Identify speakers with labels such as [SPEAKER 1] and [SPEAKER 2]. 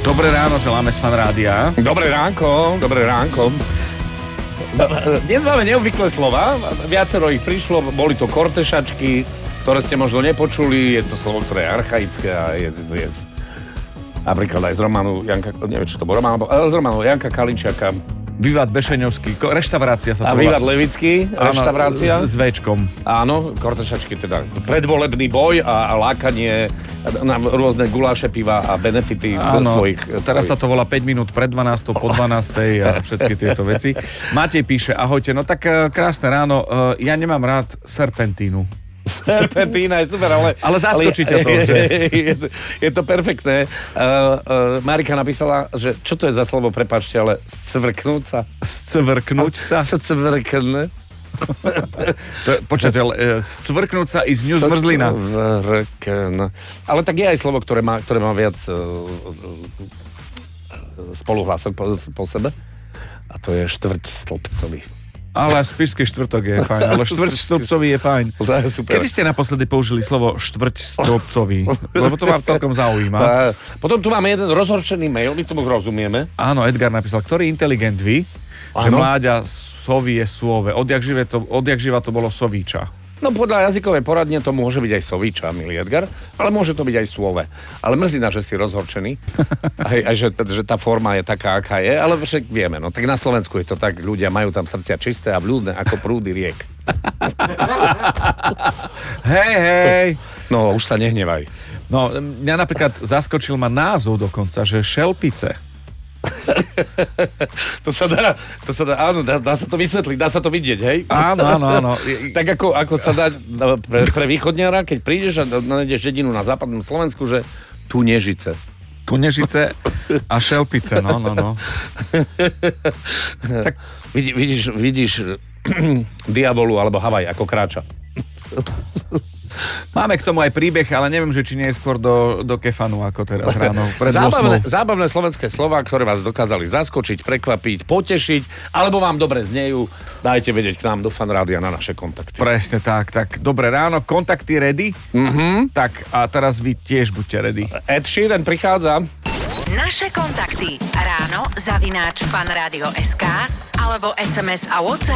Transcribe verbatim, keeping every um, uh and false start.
[SPEAKER 1] Dobré ráno, želáme z Fan Rádia.
[SPEAKER 2] Dobré ránko, dobré ránko. Dnes máme neobvyklé slova, viacero ich prišlo, boli to kortešačky, ktoré ste možno nepočuli, je to slovo, ktoré je archaické a je, je napríklad aj z románu Janka, neviem, čo to bol román, ale z románu Janka Kalinčiaka.
[SPEAKER 1] Vývad Bešeňovský, ko- reštaurácia sa to
[SPEAKER 2] A
[SPEAKER 1] volá.
[SPEAKER 2] Vývad Levický, reštaurácia.
[SPEAKER 1] S, s Včkom.
[SPEAKER 2] Áno, kortešačky, teda predvolebný boj a, a lákanie na rôzne guláše, piva a benefity
[SPEAKER 1] Áno,
[SPEAKER 2] svojich...
[SPEAKER 1] teraz
[SPEAKER 2] svojich...
[SPEAKER 1] sa to volá päť minút pred dvanástou, po dvanástej a všetky tieto veci. Matej píše, ahojte, no tak uh, krásne ráno, uh, ja nemám rád serpentínu.
[SPEAKER 2] Serpentína je super, ale...
[SPEAKER 1] Ale zaskočí ťa to, že?
[SPEAKER 2] Je, to, je to perfektné. Uh, uh, Marika napísala, že čo to je za slovo, prepáčte, ale scvrknúť sa.
[SPEAKER 1] Scvrknúť sa?
[SPEAKER 2] Scvrknúť.
[SPEAKER 1] Počujete, ale scvrknúť sa i z ňu zmrzlina.
[SPEAKER 2] Scvrkn. Ale tak je aj slovo, ktoré má, ktoré má viac uh, spoluhlások po, po sebe. A to je štvrťstĺpcový.
[SPEAKER 1] Ale spišský štvrtok je fajn, ale štvrťstĺpcový je fajn.
[SPEAKER 2] Super.
[SPEAKER 1] Kedy ste naposledy použili slovo štvrťstĺpcový? Lebo to vám celkom zaujíma.
[SPEAKER 2] A potom tu máme jeden rozhorčený mail, my tomu rozumieme.
[SPEAKER 1] Áno, Edgar napísal, ktorý inteligent vy, že mláďa sovie súove. Odjak, živé to, odjak živa to bolo sovíča.
[SPEAKER 2] No podľa jazykovej poradne to môže byť aj sovíča, milý Edgar, ale môže to byť aj súove. Ale mrzí nás, že si rozhorčený. Aj, aj že, že tá forma je taká, aká je, ale však vieme. No tak na Slovensku je to tak, ľudia majú tam srdcia čisté a vľúdne ako prúdy riek.
[SPEAKER 1] Hej, hej.
[SPEAKER 2] No, už sa nehnevaj.
[SPEAKER 1] No, mňa napríklad zaskočil ma názov dokonca, že šelpice.
[SPEAKER 2] to sa dá, to sa dá, áno, dá, dá sa to vysvetliť, dá sa to vidieť, hej?
[SPEAKER 1] Áno, áno, áno.
[SPEAKER 2] Tak ako, ako sa dá pre, pre východniara, keď prídeš a nájdeš dedinu na západnom Slovensku, že tu Nežice.
[SPEAKER 1] Tu Nežice a šelpice, no, no, no.
[SPEAKER 2] Tak vidí, vidíš, vidíš diabolu alebo Havaj, ako kráča.
[SPEAKER 1] Máme k tomu aj príbeh, ale neviem, že či nie je skôr do, do kefanu, ako teraz ráno. Pred
[SPEAKER 2] zábavné, zábavné slovenské slová, ktoré vás dokázali zaskočiť, prekvapiť, potešiť, alebo vám dobre znejú, dajte vedieť k nám do Fan Rádia na naše kontakty.
[SPEAKER 1] Presne tak, tak dobré ráno, kontakty ready?
[SPEAKER 2] Mhm.
[SPEAKER 1] Tak a teraz vy tiež buďte ready.
[SPEAKER 2] Ed Sheeran prichádza.
[SPEAKER 3] Naše kontakty ráno zavináč fanradio bodka es ká alebo es em es a WhatsApp